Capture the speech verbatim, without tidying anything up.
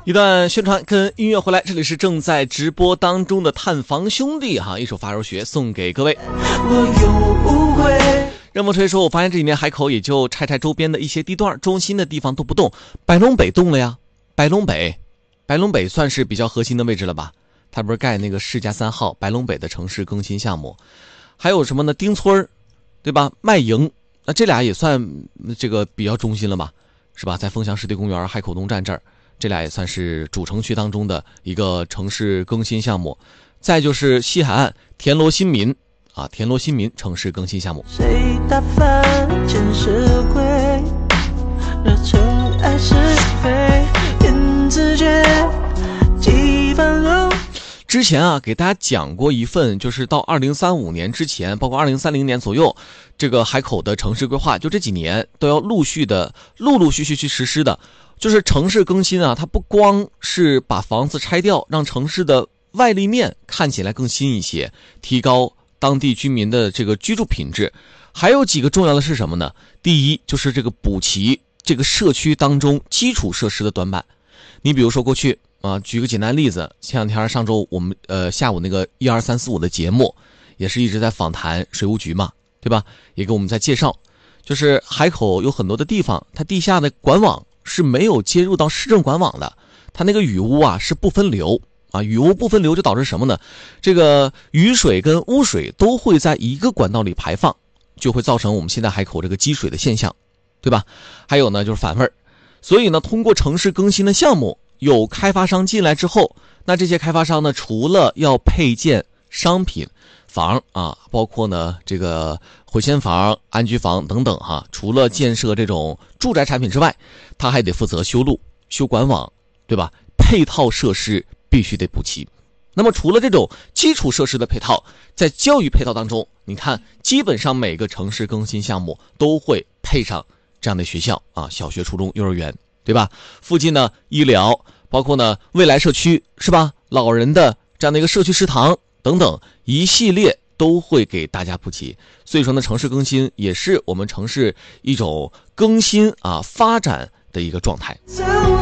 一段宣传跟音乐回来，这里是正在直播当中的探房兄弟哈，一首发柔学送给各位。 我有误会。 任梦吹说，我发现这几年海口也就拆拆周边的一些地段，中心的地方都不动。白龙北动了呀，白龙北，白龙北算是比较核心的位置了吧？它不是盖那个世家三号白龙北的城市更新项目，还有什么呢？丁村对吧？麦营，那这俩也算这个比较中心了吧？是吧？在凤翔湿地公园、海口东站这儿，这俩也算是主城区当中的一个城市更新项目。再就是西海岸田螺新民啊，田螺新民城市更新项目。 谁打翻前世鬼，惹尘埃是非，言字诀，几番柔。 之前啊，给大家讲过一份，就是到二零三五年之前，包括二零三零年左右，这个海口的城市规划，就这几年都要陆续的、陆陆续续去实施的。就是城市更新啊，它不光是把房子拆掉，让城市的外立面看起来更新一些，提高当地居民的这个居住品质，还有几个重要的是什么呢？第一，就是这个补齐这个社区当中基础设施的短板。你比如说过去啊，举个简单例子，前两天上周我们呃下午那个一二三四五的节目，也是一直在访谈水务局嘛，对吧？也给我们在介绍，就是海口有很多的地方，它地下的管网是没有接入到市政管网的，它那个雨污啊是不分流啊，雨污不分流就导致什么呢？这个雨水跟污水都会在一个管道里排放，就会造成我们现在海口这个积水的现象，对吧？还有呢就是反味儿，所以呢通过城市更新的项目，有开发商进来之后，那这些开发商呢除了要配建商品房啊，包括呢这个回迁房、安居房等等哈，除了建设这种住宅产品之外，他还得负责修路、修管网，对吧？配套设施必须得补齐。那么除了这种基础设施的配套，在教育配套当中，你看基本上每个城市更新项目都会配上这样的学校啊，小学、初中、幼儿园，对吧？附近呢医疗，包括呢未来社区，是吧？老人的这样的一个社区食堂等等一系列都会给大家普及。所以说呢，城市更新也是我们城市一种更新啊发展的一个状态。